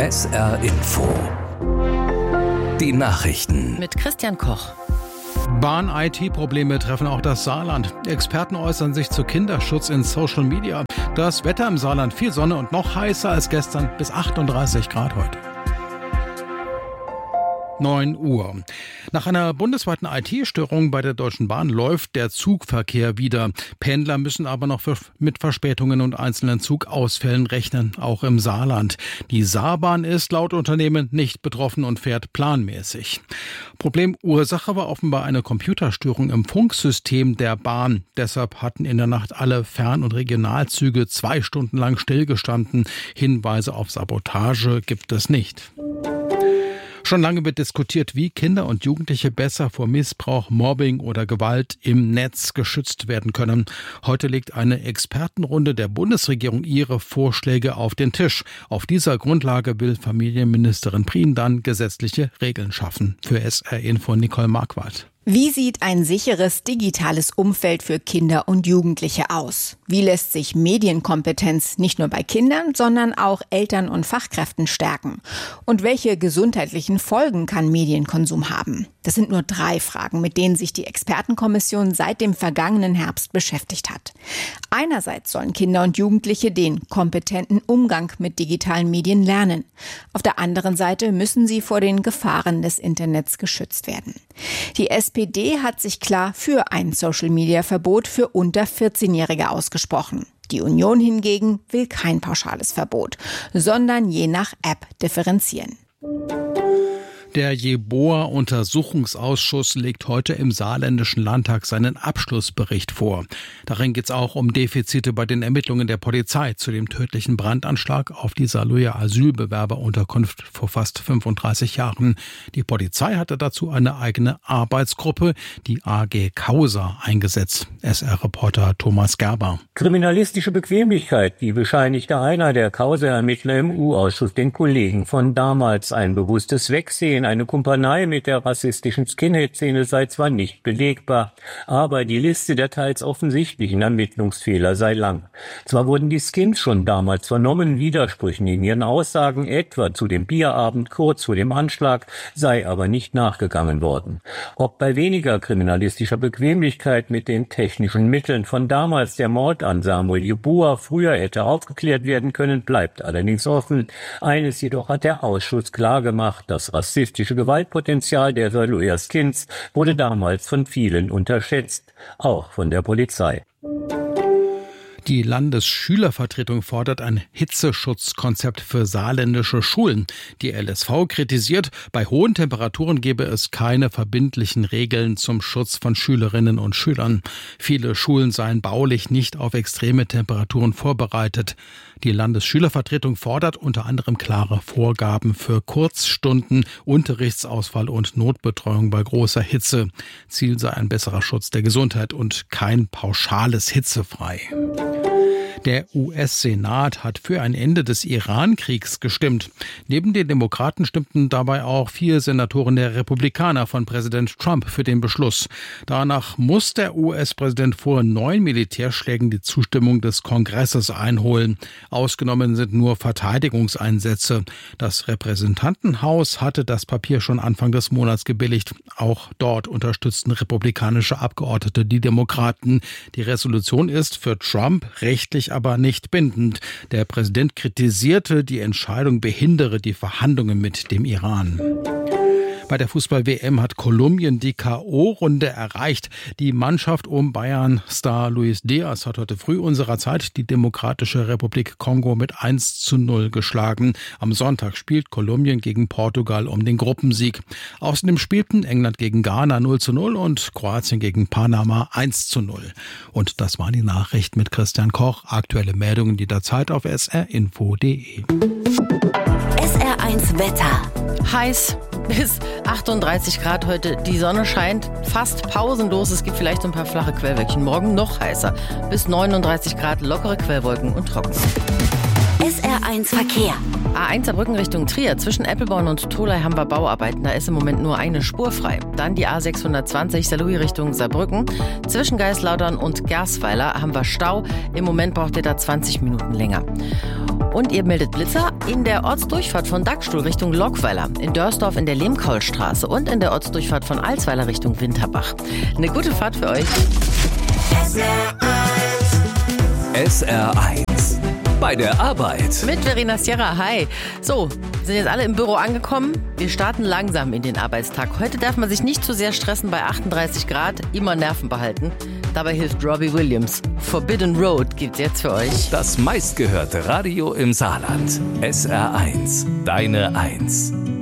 SR Info. Die Nachrichten. Mit Christian Koch. Bahn-IT-Probleme treffen auch das Saarland. Experten äußern sich zu Kinderschutz in Social Media. Das Wetter im Saarland: viel Sonne und noch heißer als gestern, bis 38 Grad heute. 9 Uhr. Nach einer bundesweiten IT-Störung bei der Deutschen Bahn läuft der Zugverkehr wieder. Pendler müssen aber noch mit Verspätungen und einzelnen Zugausfällen rechnen, auch im Saarland. Die Saarbahn ist laut Unternehmen nicht betroffen und fährt planmäßig. Problemursache war offenbar eine Computerstörung im Funksystem der Bahn. Deshalb hatten in der Nacht alle Fern- und Regionalzüge 2 Stunden lang stillgestanden. Hinweise auf Sabotage gibt es nicht. Schon lange wird diskutiert, wie Kinder und Jugendliche besser vor Missbrauch, Mobbing oder Gewalt im Netz geschützt werden können. Heute legt eine Expertenrunde der Bundesregierung ihre Vorschläge auf den Tisch. Auf dieser Grundlage will Familienministerin Prien dann gesetzliche Regeln schaffen. Für SR Info Nicole Marquardt. Wie sieht ein sicheres digitales Umfeld für Kinder und Jugendliche aus? Wie lässt sich Medienkompetenz nicht nur bei Kindern, sondern auch Eltern und Fachkräften stärken? Und welche gesundheitlichen Folgen kann Medienkonsum haben? Das sind nur 3 Fragen, mit denen sich die Expertenkommission seit dem vergangenen Herbst beschäftigt hat. Einerseits sollen Kinder und Jugendliche den kompetenten Umgang mit digitalen Medien lernen. Auf der anderen Seite müssen sie vor den Gefahren des Internets geschützt werden. Die SPD hat sich klar für ein Social-Media-Verbot für unter 14-Jährige ausgesprochen. Die Union hingegen will kein pauschales Verbot, sondern je nach App differenzieren. Der Jeboa-Untersuchungsausschuss legt heute im Saarländischen Landtag seinen Abschlussbericht vor. Darin geht es auch um Defizite bei den Ermittlungen der Polizei zu dem tödlichen Brandanschlag auf die Saarlouer Asylbewerberunterkunft vor fast 35 Jahren. Die Polizei hatte dazu eine eigene Arbeitsgruppe, die AG Causa, eingesetzt. SR-Reporter Thomas Gerber. Kriminalistische Bequemlichkeit, die bescheinigte einer der Causa-Ermittler im U-Ausschuss den Kollegen von damals. Ein bewusstes Wegsehen, eine Kumpanei mit der rassistischen Skinhead-Szene sei zwar nicht belegbar, aber die Liste der teils offensichtlichen Ermittlungsfehler sei lang. Zwar wurden die Skins schon damals vernommen, Widersprüchen in ihren Aussagen, etwa zu dem Bierabend kurz vor dem Anschlag, sei aber nicht nachgegangen worden. Ob bei weniger kriminalistischer Bequemlichkeit mit den technischen Mitteln von damals der Mord an Samuel Jeboa früher hätte aufgeklärt werden können, bleibt allerdings offen. Eines jedoch hat der Ausschuss klargemacht: Das rassistische Gewaltpotenzial der Saarlouer Skins wurde damals von vielen unterschätzt, auch von der Polizei. Die Landesschülervertretung fordert ein Hitzeschutzkonzept für saarländische Schulen. Die LSV kritisiert, bei hohen Temperaturen gebe es keine verbindlichen Regeln zum Schutz von Schülerinnen und Schülern. Viele Schulen seien baulich nicht auf extreme Temperaturen vorbereitet. Die Landesschülervertretung fordert unter anderem klare Vorgaben für Kurzstunden, Unterrichtsausfall und Notbetreuung bei großer Hitze. Ziel sei ein besserer Schutz der Gesundheit und kein pauschales Hitzefrei. Der US-Senat hat für ein Ende des Iran-Kriegs gestimmt. Neben den Demokraten stimmten dabei auch 4 Senatoren der Republikaner von Präsident Trump für den Beschluss. Danach muss der US-Präsident vor 9 Militärschlägen die Zustimmung des Kongresses einholen. Ausgenommen sind nur Verteidigungseinsätze. Das Repräsentantenhaus hatte das Papier schon Anfang des Monats gebilligt. Auch dort unterstützten republikanische Abgeordnete die Demokraten. Die Resolution ist für Trump rechtlich aber nicht bindend. Der Präsident kritisierte, die Entscheidung behindere die Verhandlungen mit dem Iran. Bei der Fußball-WM hat Kolumbien die K.O.-Runde erreicht. Die Mannschaft um Bayern-Star Luis Diaz hat heute früh unserer Zeit die Demokratische Republik Kongo mit 1:0 geschlagen. Am Sonntag spielt Kolumbien gegen Portugal um den Gruppensieg. Außerdem spielten England gegen Ghana 0:0 und Kroatien gegen Panama 1:0. Und das war die Nachricht mit Christian Koch. Aktuelle Meldungen jederzeit auf srinfo.de. SR1 Wetter. Heiß bis 38 Grad heute. Die Sonne scheint fast pausenlos. Es gibt vielleicht ein paar flache Quellwölkchen. Morgen noch heißer. Bis 39 Grad, lockere Quellwolken und trocken. SR1 Verkehr. A1 Saarbrücken Richtung Trier. Zwischen Eppelborn und Tholey haben wir Bauarbeiten. Da ist im Moment nur eine Spur frei. Dann die A620 Saarlouis Richtung Saarbrücken. Zwischen Geislaudern und Gersweiler haben wir Stau. Im Moment braucht ihr da 20 Minuten länger. Und ihr meldet Blitzer in der Ortsdurchfahrt von Dagstuhl Richtung Lockweiler, in Dörsdorf in der Lehmkaulstraße und in der Ortsdurchfahrt von Alsweiler Richtung Winterbach. Eine gute Fahrt für euch. SR1 bei der Arbeit. Mit Verena Sierra, hi. So, sind jetzt alle im Büro angekommen. Wir starten langsam in den Arbeitstag. Heute darf man sich nicht zu sehr stressen bei 38 Grad, immer Nerven behalten. Dabei hilft Robbie Williams. Forbidden Road gibt's jetzt für euch. Das meistgehörte Radio im Saarland. SR1, deine 1.